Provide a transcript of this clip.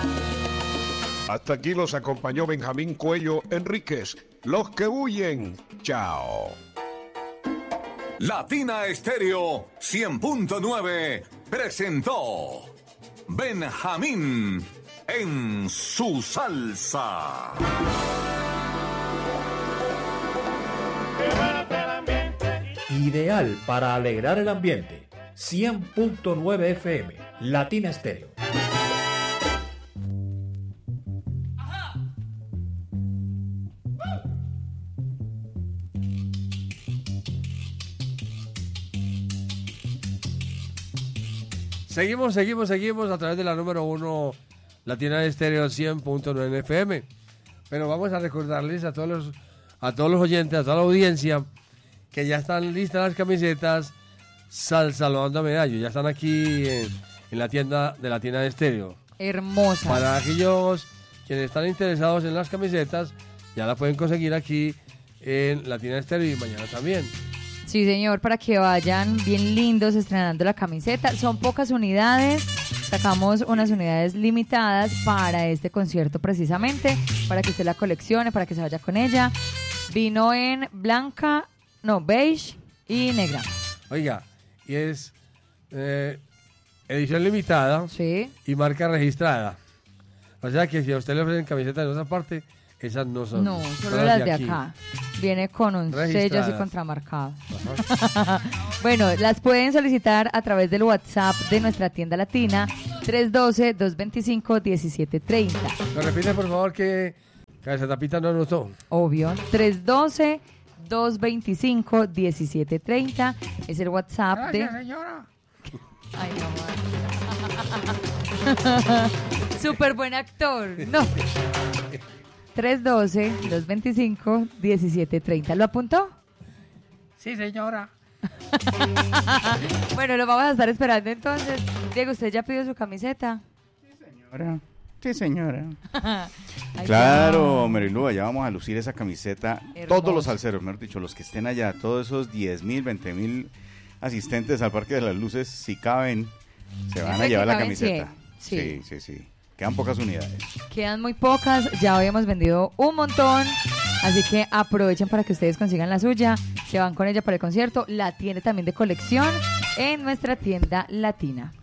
Hasta aquí los acompañó Benjamín Cuello Enríquez. Los que huyen, chao. Latina Estéreo 100.9 presentó Benjamín en su salsa. Ideal para alegrar el ambiente. 100.9 FM, Latina Estéreo. Seguimos a través de la número 1 Latina Estéreo 100.9 FM. Pero vamos a recordarles a todos los oyentes, a toda la audiencia, que ya están listas las camisetas Salsa Lo Anda Medallo. Ya están aquí en la tienda de Latina Estéreo. Hermosas. Para aquellos quienes están interesados en las camisetas, ya la pueden conseguir aquí en Latina Estéreo y mañana también. Sí, señor, para que vayan bien lindos estrenando la camiseta. Son pocas unidades, sacamos unas unidades limitadas para este concierto precisamente, para que usted la coleccione, para que se vaya con ella. Vino en beige y negra. Oiga, y es edición limitada, sí, y marca registrada. O sea que si a usted le ofrecen camisetas de otra parte, esas no son. No, solo las de acá. Viene con un sello así contramarcado. Bueno, las pueden solicitar a través del WhatsApp de nuestra tienda latina, 312-225-1730. ¿Me repite, por favor, que Cabeza Tapita no anotó? Obvio, 312-225-1730 es el WhatsApp. Gracias, señora. Ay, no, súper buen actor. No. 312-225-1730. ¿Lo apuntó? Sí, señora. Bueno, lo vamos a estar esperando entonces. Diego, ¿usted ya pidió su camiseta? Sí, señora. Ay, Claro, Marilu, allá vamos a lucir esa camiseta. Hermoso. Todos los salseros, mejor dicho, los que estén allá, todos esos 10,000, 20,000 asistentes al Parque de las Luces, si caben, se van a llevar la camiseta. 100, Sí. Quedan pocas unidades. Quedan muy pocas, ya hoy hemos vendido un montón, así que aprovechen para que ustedes consigan la suya, se van con ella para el concierto, la tiene también de colección en nuestra tienda latina.